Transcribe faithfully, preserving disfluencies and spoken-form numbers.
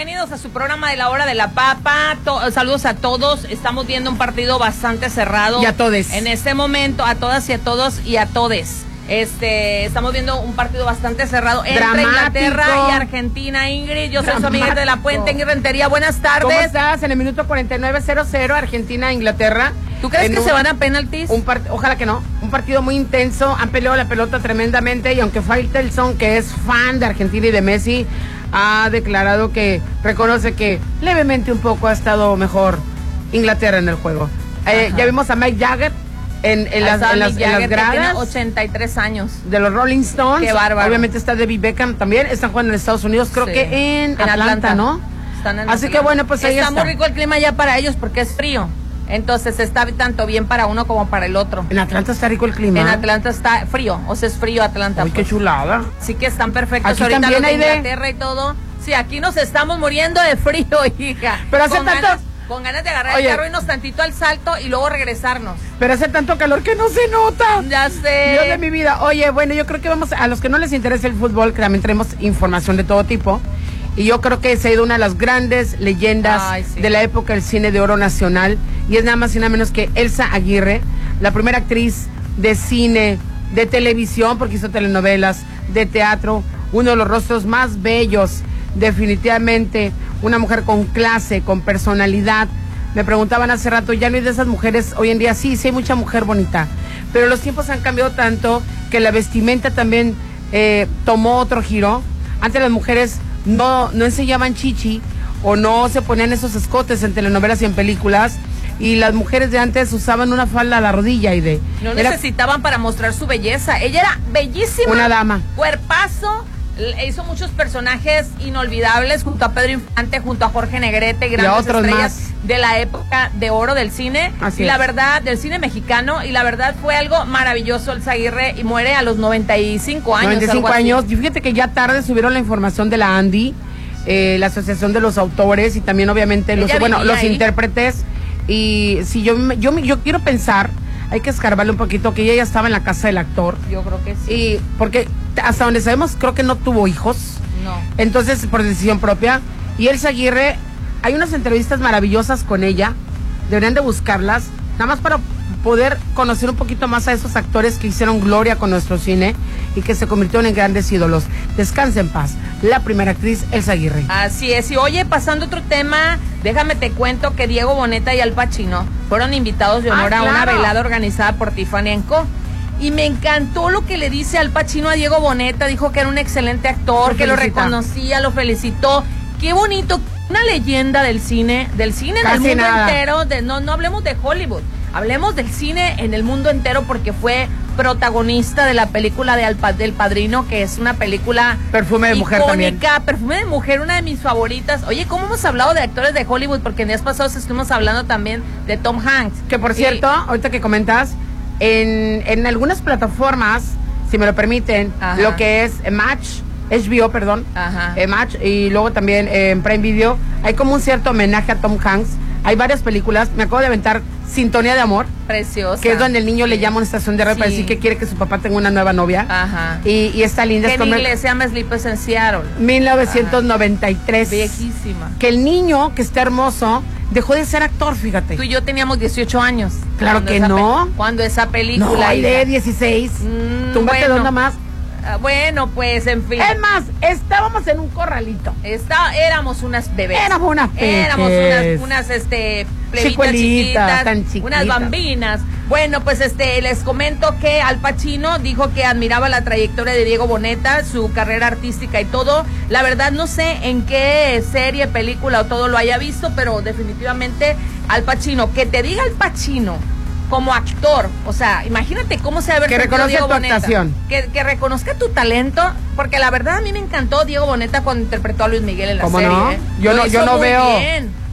bienvenidos a su programa de la hora de la papa. To- saludos a todos. Estamos viendo un partido bastante cerrado. Y a todes. En este momento, a todas y a todos y a todes. Este, estamos viendo un partido bastante cerrado entre Dramático. Inglaterra y Argentina. Ingrid, yo soy su amiga de la Puente, Ingrid Rentería. Buenas tardes. ¿Cómo estás? En el minuto cuarenta y nueve cero cero, Argentina, Inglaterra. ¿Tú crees En que un- se van a penaltis? Un part- Ojalá que no. Un partido muy intenso. Han peleado la pelota tremendamente. Y aunque Faitelson, que es fan de Argentina y de Messi, ha declarado que reconoce que levemente un poco ha estado mejor Inglaterra en el juego. Eh, ya vimos a Mike Jagger en, en, las, en, las, en las gradas. Tiene ochenta y tres años. De los Rolling Stones. Qué bárbaro. Obviamente está David Beckham también. Están jugando en Estados Unidos, creo Sí. que en, En Atlanta, Atlanta. ¿no? Están en Así Atlanta. que bueno, pues ahí está. está. Está muy rico el clima ya para ellos porque es frío. Entonces está tanto bien para uno como para el otro. En Atlanta está rico el clima. En Atlanta está frío, o sea, es frío Atlanta. Ay, pues. qué chulada. Sí que están perfectos. Aquí ahorita también los de hay de- Inglaterra y todo. Sí, aquí nos estamos muriendo de frío, hija. Pero hace con tanto- ganas, con ganas de agarrar Oye. el carro, irnos tantito al salto y luego regresarnos. Pero hace tanto calor que no se nota. Ya sé. Dios de mi vida. Oye, bueno, yo creo que vamos, a los que no les interesa el fútbol, que también tenemos información de todo tipo. Y yo creo que se ha ido una de las grandes leyendas Ay, sí. de la época del cine de oro nacional. Y es nada más y nada menos que Elsa Aguirre, la primera actriz de cine, de televisión, porque hizo telenovelas, de teatro, uno de los rostros más bellos, definitivamente, una mujer con clase, con personalidad. Me preguntaban hace rato, ya no hay de esas mujeres hoy en día. Sí, sí hay mucha mujer bonita, pero los tiempos han cambiado tanto que la vestimenta también eh, tomó otro giro. Antes las mujeres no, no enseñaban chichi o no se ponían esos escotes en telenovelas y en películas, y las mujeres de antes usaban una falda a la rodilla y de... No era necesitaban para mostrar su belleza. Ella era bellísima. una dama. Cuerpazo. L- Hizo muchos personajes inolvidables junto a Pedro Infante, junto a Jorge Negrete, grandes otros estrellas más. de la época de oro del cine. Así y es. la verdad, del cine mexicano. Y la verdad fue algo maravilloso. Elsa Aguirre y muere a los noventa y cinco años. noventa y cinco algo así. años. Y fíjate que ya tarde subieron la información de la Andy, eh, la Asociación de los Autores y también obviamente los, Ella bueno, vivía los ahí. intérpretes. Y si yo, me- yo, me- yo quiero pensar, hay que escarbarle un poquito, que ella ya estaba en la casa del actor. Yo creo que sí. Y porque hasta donde sabemos, creo que no tuvo hijos. No. Entonces, por decisión propia. Y Elsa Aguirre, hay unas entrevistas maravillosas con ella. Deberían de buscarlas, nada más para poder conocer un poquito más a esos actores que hicieron gloria con nuestro cine y que se convirtieron en grandes ídolos. Descanse en paz, la primera actriz, Elsa Aguirre. Así es. Y oye, pasando a otro tema, déjame te cuento que Diego Boneta y Al Pacino fueron invitados de honor Ah, a una claro. velada organizada por Tiffany and Co. Y me encantó lo que le dice Al Pacino a Diego Boneta. Dijo que era un excelente actor, Lo que lo felicita. reconocía, lo felicitó. Qué bonito, una leyenda del cine, del cine en el Casi mundo nada. entero. De, no, no hablemos de Hollywood, hablemos del cine en el mundo entero porque fue protagonista de la película de Al Pa- del Padrino, que es una película Perfume de mujer también. icónica, Perfume de mujer, una de mis favoritas. Oye, ¿cómo hemos hablado de actores de Hollywood? Porque en días pasados estuvimos hablando también de Tom Hanks. Que por Y- cierto, ahorita que comentas, en, en algunas plataformas, si me lo permiten, Ajá. lo que es eh, Match, H B O, perdón, Ajá. eh, Match, y luego también eh, en Prime Video, hay como un cierto homenaje a Tom Hanks. Hay varias películas, me acabo de aventar Sintonía de Amor, Preciosa. que es donde el niño le llama a una estación de radio para Sí. decir que quiere que su papá tenga una nueva novia. Ajá. Y, y está linda. Que es en como inglés se llama Sleepers in Seattle. mil novecientos noventa y tres. Viejísima. Que el niño, que está hermoso, dejó de ser actor, fíjate. Tú y yo teníamos dieciocho años. Claro Cuando que esa no. pe- Cuando esa película. No, hija. de dieciséis. Mm, Túmbate bueno. dos nomás. Ah, bueno, pues, en fin. Es más, estábamos en un corralito. Está, éramos unas bebés. Éramos unas Éramos peques. unas, unas, este, plebitas Chicuelitas, chiquitas, tan chiquitas. unas bambinas. Bueno, pues, este, les comento que Al Pacino dijo que admiraba la trayectoria de Diego Boneta, su carrera artística y todo. La verdad, no sé en qué serie, película o todo lo haya visto, pero definitivamente Al Pacino, que te diga Al Pacino como actor, o sea, imagínate cómo se ha haber Que sentido reconozca Diego tu Boneta. actuación. Que, que reconozca tu talento, porque la verdad a mí me encantó Diego Boneta cuando interpretó a Luis Miguel en la ¿Cómo serie. no? ¿eh? Yo Lo no- yo hizo no muy veo- bien.